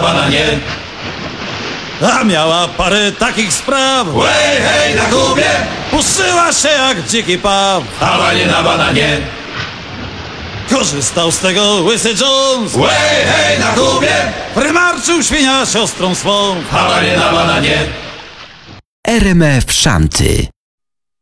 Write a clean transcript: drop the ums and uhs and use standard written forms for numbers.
bananie. A miała parę takich spraw. Łej, hej, na Kubie, Puszyła się jak dziki paw. hawanie na bananie. Korzystał z tego łysy Jones. Łej, hej, na Kubie, Prymarczył świnia siostrą swą. hawanie na bananie. RMF Szanty.